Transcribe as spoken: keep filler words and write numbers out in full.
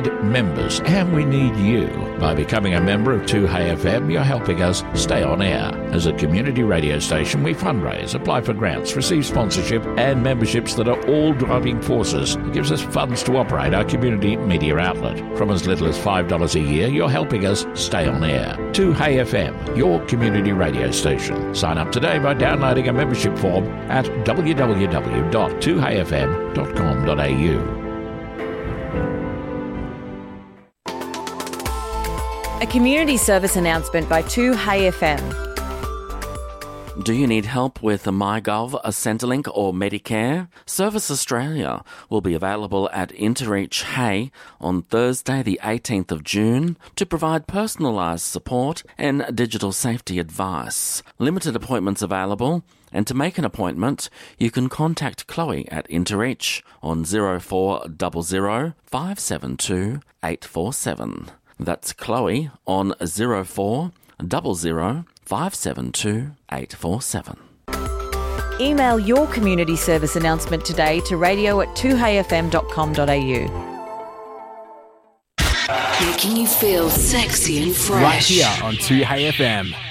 members, and we need you. By becoming a member of two Hey F M, you're helping us stay on air. As a community radio station, we fundraise, apply for grants, receive sponsorship and memberships that are all driving forces. It gives us funds to operate our community media outlet. From as little as five dollars a year, you're helping us stay on air. two Hey F M, your community radio station. Sign up today by downloading a membership form at w w w dot two hey f m dot com dot a u. A community service announcement by two Hey F M. Do you need help with MyGov, Centrelink or Medicare? Service Australia will be available at Interreach Hay on Thursday the eighteenth of June to provide personalised support and digital safety advice. Limited appointments available, and to make an appointment you can contact Chloe at Interreach on zero four zero zero five seven two eight four seven. That's Chloe on zero four zero zero five seven two eight four seven. Email your community service announcement today to radio at two hey f m dot com dot a u. Making you feel sexy and fresh. Right here on two Hey F M.